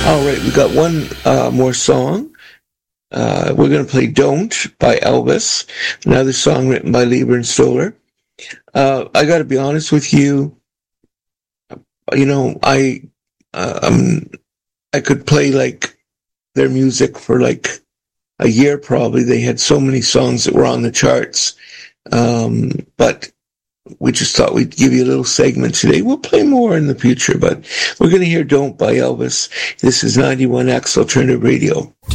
All right, we got one more song. We're going to play Don't by Elvis, another song written by Lieber and Stoller. I got to be honest with you. You know, I could play like their music for like a year probably. They had so many songs that were on the charts. But we just thought we'd give you a little segment today. We'll play more in the future, but we're going to hear Don't by Elvis. This is 91X Alternative Radio.